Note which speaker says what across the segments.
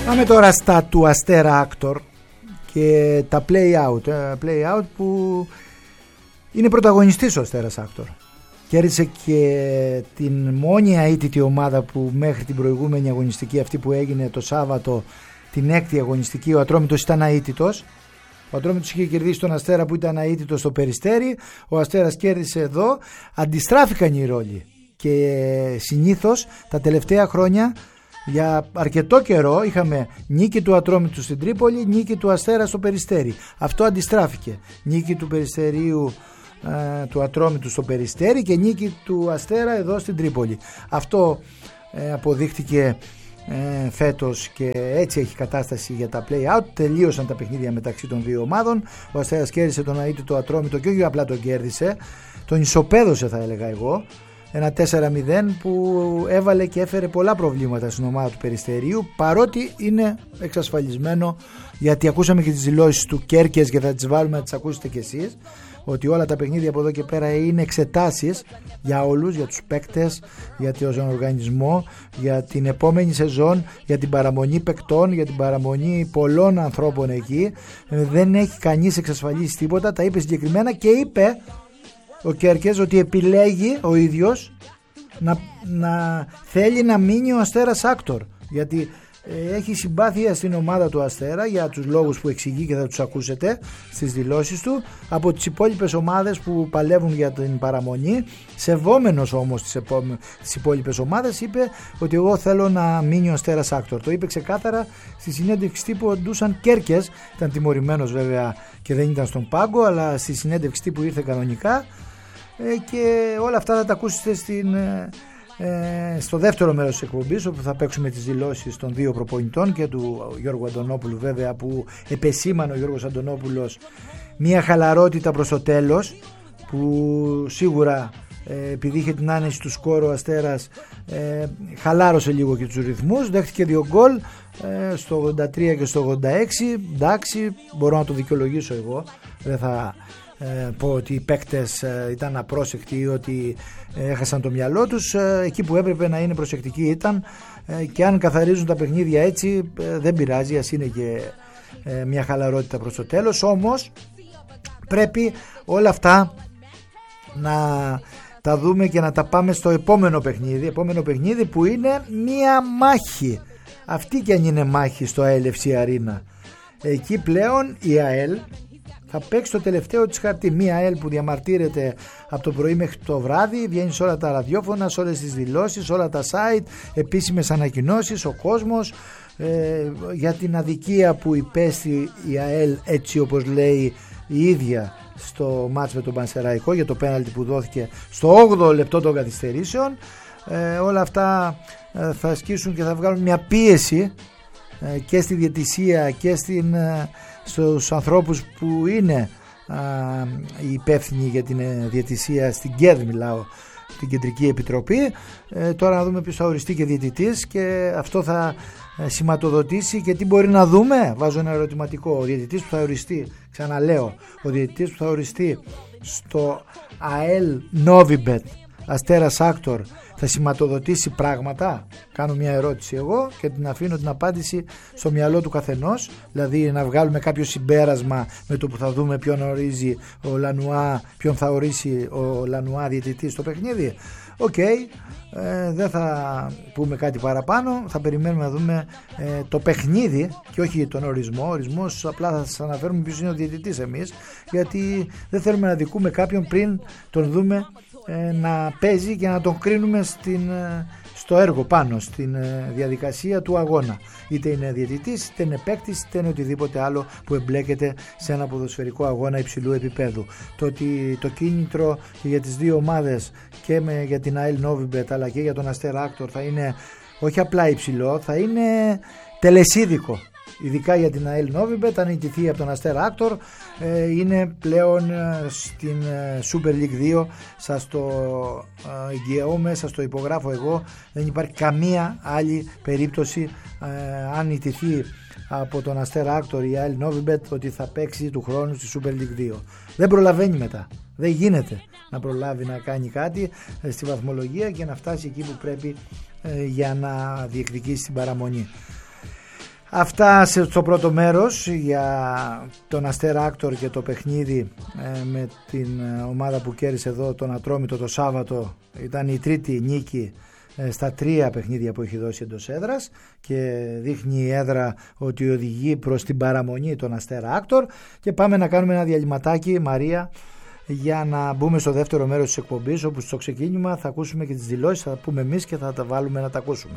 Speaker 1: Πάμε τώρα στα του Αστέρα Actor και τα play out που είναι πρωταγωνιστής ο Αστέρας Actor. Κέρδισε και την μόνη αίτητη ομάδα που μέχρι την προηγούμενη αγωνιστική, αυτή που έγινε το Σάββατο, την έκτη αγωνιστική, ο Ατρόμητος ήταν αίτητος. Ο Ατρόμητος είχε κερδίσει τον Αστέρα που ήταν αίτητος στο Περιστέρι. Ο Αστέρας κέρδισε εδώ. Αντιστράφηκαν οι ρόλοι και συνήθως τα τελευταία χρόνια για αρκετό καιρό είχαμε νίκη του Ατρόμητου στην Τρίπολη, νίκη του Αστέρα στο Περιστέρι. Αυτό αντιστράφηκε. Νίκη του Περιστερίου, του Ατρόμητου στο Περιστέρι και νίκη του Αστέρα εδώ στην Τρίπολη. Αυτό αποδείχτηκε φέτος και έτσι έχει κατάσταση για τα play-out. Τελείωσαν τα παιχνίδια μεταξύ των δύο ομάδων. Ο Αστέρας κέρδισε τον αίτητο Ατρόμητο και όχι απλά τον κέρδισε, τον ισοπαίδωσε θα έλεγα εγώ. Ένα 4-0 που έβαλε και έφερε πολλά προβλήματα στην ομάδα του Περιστερίου, παρότι είναι εξασφαλισμένο, γιατί ακούσαμε και τις δηλώσεις του Κέρκες και θα τις βάλουμε να τις ακούσετε κι εσείς, ότι όλα τα παιχνίδια από εδώ και πέρα είναι εξετάσεις για όλους, για τους παίκτες, για τον οργανισμό, για την επόμενη σεζόν, για την παραμονή παικτών, για την παραμονή πολλών ανθρώπων εκεί. Δεν έχει κανείς εξασφαλίσει τίποτα, τα είπε συγκεκριμένα και είπε ο Κέρκες ότι επιλέγει ο ίδιος να θέλει να μείνει ο Αστέρας Actor, γιατί έχει συμπάθεια στην ομάδα του Αστέρα για τους λόγους που εξηγεί και θα τους ακούσετε στις δηλώσεις του. Από τις υπόλοιπες ομάδες που παλεύουν για την παραμονή, σεβόμενος όμως τις υπόλοιπες ομάδες, είπε ότι εγώ θέλω να μείνει ο Αστέρας Actor. Το είπε ξεκάθαρα στη συνέντευξη τύπου ο Ντούσαν Κέρκες. Ήταν τιμωρημένος βέβαια και δεν ήταν στον πάγκο, αλλά στη συνέντευξη τύπου ήρθε κανονικά. Και όλα αυτά θα τα ακούσετε στο δεύτερο μέρος της εκπομπής, όπου θα παίξουμε τις δηλώσεις των δύο προπονητών και του Γιώργου Αντωνόπουλου, βέβαια, που επεσήμανε ο Γιώργος Αντωνόπουλος μια χαλαρότητα προς το τέλος, που σίγουρα επειδή είχε την άνεση του σκόρ ο Αστέρας χαλάρωσε λίγο και τους ρυθμούς, δέχτηκε 2 γκολ στο 83 και στο 86. Εντάξει, μπορώ να το δικαιολογήσω εγώ, δεν θα πω ότι οι παίκτες ήταν απρόσεκτοι ή ότι έχασαν το μυαλό τους. Εκεί που έπρεπε να είναι προσεκτικοί ήταν, και αν καθαρίζουν τα παιχνίδια έτσι δεν πειράζει, ας είναι και μια χαλαρότητα προς το τέλος. Όμως πρέπει όλα αυτά να τα δούμε και να τα πάμε στο επόμενο παιχνίδι που είναι μια μάχη, αυτή κι αν είναι μάχη, στο ALFC Arena. Εκεί πλέον η ΑΕΛ θα παίξει το τελευταίο της χαρτί. Μία ΑΕΛ που διαμαρτύρεται από το πρωί μέχρι το βράδυ, βγαίνει σε όλα τα ραδιόφωνα, σε όλες τις δηλώσεις, σε όλα τα site, επίσημες ανακοινώσεις, ο κόσμος, για την αδικία που υπέστη η ΑΕΛ, έτσι όπως λέει η ίδια στο μάτς με τον Πανσεραϊκό, για το πέναλτι που δόθηκε στο 8ο λεπτό των καθυστερήσεων. Όλα αυτά θα ασκήσουν και θα βγάλουν μια πίεση και στη διαιτησία και στους ανθρώπους που είναι οι υπεύθυνοι για την διαιτησία στην ΚΕΔ, μιλάω, την Κεντρική Επιτροπή. Τώρα να δούμε ποιος θα οριστεί και διαιτητής, και αυτό θα σηματοδοτήσει και τι μπορεί να δούμε. Βάζω ένα ερωτηματικό. Ο διαιτητής που θα οριστεί, ξαναλέω, ο διαιτητής που θα οριστεί στο ΑΕΛ Novibet Αστέρας Actor θα σηματοδοτήσει πράγματα? Κάνω μια ερώτηση εγώ και την αφήνω την απάντηση στο μυαλό του καθενός, δηλαδή να βγάλουμε κάποιο συμπέρασμα με το που θα δούμε ποιον ορίζει ο Λανουά, ποιον θα ορίσει ο Λανουά διαιτητή στο παιχνίδι. Οκ, δεν θα πούμε κάτι παραπάνω, θα περιμένουμε να δούμε το παιχνίδι και όχι τον ορισμό. Ο ορισμός απλά θα σας αναφέρουμε ποιος είναι ο διαιτητής εμείς, γιατί δεν θέλουμε να δικούμε κάποιον πριν τον δούμε να παίζει και να τον κρίνουμε στο έργο πάνω, στην διαδικασία του αγώνα. Είτε είναι διαιτητής, είτε είναι παίκτης, είτε είναι οτιδήποτε άλλο που εμπλέκεται σε ένα ποδοσφαιρικό αγώνα υψηλού επίπεδου. Το ότι το κίνητρο και για τις δύο ομάδες, και για την ΑΕΛ Novibet αλλά και για τον Αστέρα Actor, θα είναι όχι απλά υψηλό, θα είναι τελεσίδικο. Ειδικά για την ΑΕΛ Novibet, αν ιτηθεί από τον Αστέρα Actor, είναι πλέον στην Super League 2. Σας το εγγυαούμαι, σας το υπογράφω εγώ. Δεν υπάρχει καμία άλλη περίπτωση, αν ιτηθεί από τον Αστέρα Actor η ΑΕΛ Novibet, ότι θα παίξει του χρόνου στη Super League 2. Δεν προλαβαίνει μετά. Δεν γίνεται να προλάβει να κάνει κάτι στη βαθμολογία και να φτάσει εκεί που πρέπει για να διεκδικήσει την παραμονή. Αυτά στο πρώτο μέρος για τον Αστέρα Άκτορ και το παιχνίδι με την ομάδα που κέρδισε εδώ τον Ατρόμητο το Σάββατο. Ήταν η τρίτη νίκη στα 3 παιχνίδια που έχει δώσει εντός έδρας και δείχνει η έδρα ότι οδηγεί προς την παραμονή τον Αστέρα Άκτορ. Και πάμε να κάνουμε ένα διαλυματάκι, Μαρία, για να μπούμε στο δεύτερο μέρος της εκπομπής, όπου στο ξεκίνημα θα ακούσουμε και τις δηλώσεις, θα τα πούμε εμείς και θα τα βάλουμε να τα ακούσουμε.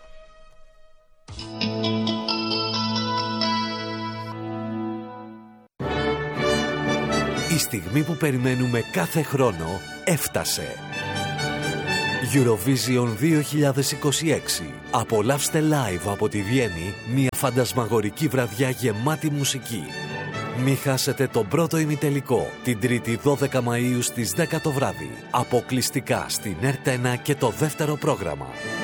Speaker 2: Η στιγμή που περιμένουμε κάθε χρόνο έφτασε. Eurovision 2026. Απολαύστε live από τη Βιέννη μια φαντασμαγορική βραδιά γεμάτη μουσική. Μη χάσετε τον πρώτο ημιτελικό την 3η 12 Μαΐου στις 10 το βράδυ. Αποκλειστικά στην ΕΡΤ1 και το δεύτερο πρόγραμμα.